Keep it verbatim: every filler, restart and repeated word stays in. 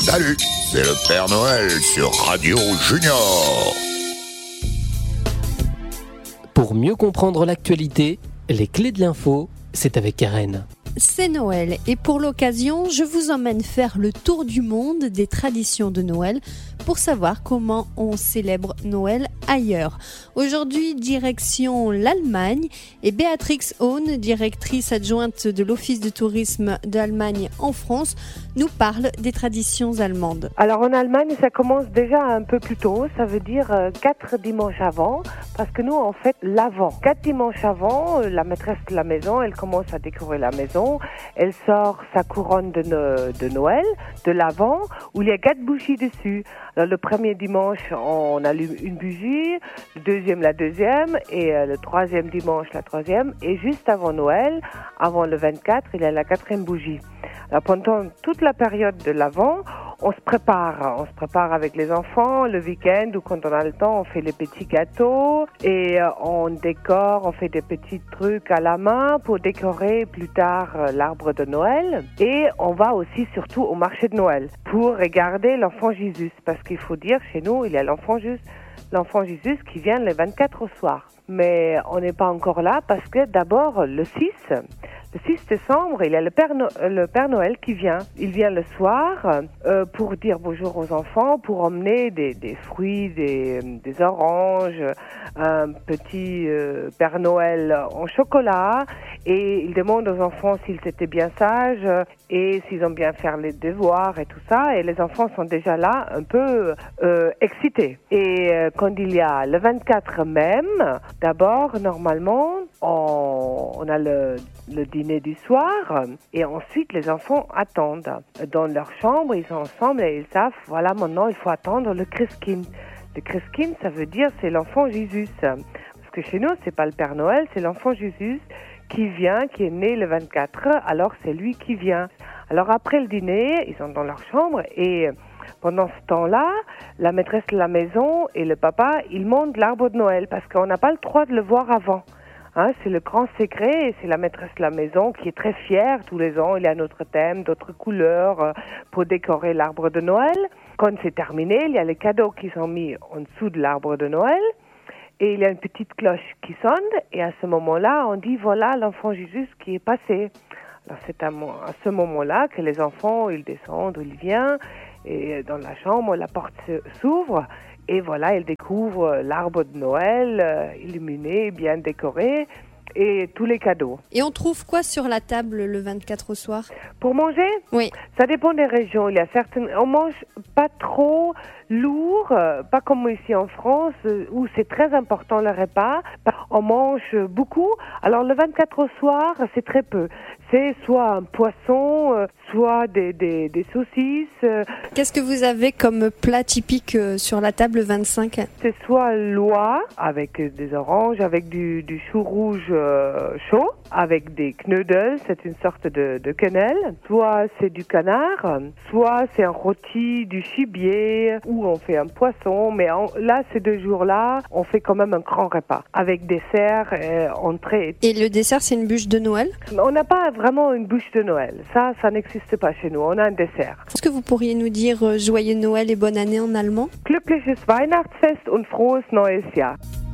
Salut, c'est le Père Noël sur Radio Junior. Pour mieux comprendre l'actualité, les clés de l'info, c'est avec Karen. C'est Noël et pour l'occasion, je vous emmène faire le tour du monde des traditions de Noël pour savoir comment on célèbre Noël ailleurs. Aujourd'hui, direction l'Allemagne et Béatrix Hahn, directrice adjointe de l'Office de tourisme d'Allemagne en France, nous parle des traditions allemandes. Alors en Allemagne, ça commence déjà un peu plus tôt, ça veut dire euh, quatre dimanches avant, parce que nous on fait l'avant. Quatre dimanches avant, euh, la maîtresse de la maison, elle commence à décorer la maison, elle sort sa couronne de, no- de Noël, de l'avant, où il y a quatre bougies dessus. Alors, le premier dimanche, on allume une bougie, le deuxième la deuxième, et euh, le troisième dimanche la troisième, et juste avant Noël, avant le vingt-quatre, il y a la quatrième bougie. Alors pendant toute la période de l'Avent, on se prépare. On se prépare avec les enfants le week-end ou quand on a le temps, on fait les petits gâteaux et euh, on décore, on fait des petits trucs à la main pour décorer plus tard euh, l'arbre de Noël. Et on va aussi surtout au marché de Noël pour regarder l'enfant Jésus. Parce qu'il faut dire, chez nous, il y a l'enfant Jésus, l'enfant Jésus qui vient le vingt-quatre au soir. Mais on n'est pas encore là parce que d'abord le six, le six décembre, il y a le Père, no- le Père Noël qui vient. Il vient le soir euh, pour dire bonjour aux enfants, pour emmener des, des fruits, des, des oranges, un petit euh, Père Noël en chocolat. Et il demande aux enfants s'ils étaient bien sages et s'ils ont bien fait les devoirs et tout ça. Et les enfants sont déjà là un peu euh, excités. Et euh, quand il y a le vingt-quatre même, d'abord, normalement, on, on a le, le dîner du soir et ensuite les enfants attendent. Dans leur chambre, ils sont ensemble et ils savent, voilà, maintenant il faut attendre le Christkind. Le Christkind, ça veut dire c'est l'enfant Jésus. Parce que chez nous, c'est pas le Père Noël, c'est l'enfant Jésus qui vient, qui est né le vingt-quatre, alors c'est lui qui vient. Alors après le dîner, ils sont dans leur chambre et pendant ce temps-là, la maîtresse de la maison et le papa, ils montent l'arbre de Noël parce qu'on n'a pas le droit de le voir avant. Hein, c'est le grand secret et c'est la maîtresse de la maison qui est très fière. Tous les ans, il y a un autre thème, d'autres couleurs euh, pour décorer l'arbre de Noël. Quand c'est terminé, il y a les cadeaux qui sont mis en dessous de l'arbre de Noël. Et il y a une petite cloche qui sonne et à ce moment-là, on dit voilà l'enfant Jésus qui est passé. Alors c'est à, mo- à ce moment-là que les enfants, ils descendent, ils viennent et dans la chambre, la porte se- s'ouvre et voilà, ils découvrent l'arbre de Noël euh, illuminé, bien décoré et tous les cadeaux. Et on trouve quoi sur la table le vingt-quatre au soir ? Pour manger ? Oui. Ça dépend des régions. Il y a certaines, on mange pas trop lourd, euh, pas comme ici en France euh, où c'est très important le repas. On mange beaucoup. Alors le vingt-quatre au soir, c'est très peu. C'est soit un poisson, euh, soit des, des, des saucisses. Euh, Qu'est-ce que vous avez comme plat typique euh, sur la table le vingt-cinq ? c'est soit l'oie avec des oranges, avec du, du chou rouge euh, chaud, avec des knödel, c'est une sorte de, de quenelle. Soit c'est du canard, soit c'est un rôti du gibier, ou on fait un poisson. Mais en, là, ces deux jours-là, on fait quand même un grand repas avec dessert, euh, entrée. Et le dessert, c'est une bûche de Noël ? On n'a pas vraiment une bûche de Noël. Ça, ça n'existe pas chez nous. On a un dessert. Est-ce que vous pourriez nous dire euh, joyeux Noël et bonne année en allemand ? Glückliches Weihnachtsfest und frohes neues Jahr.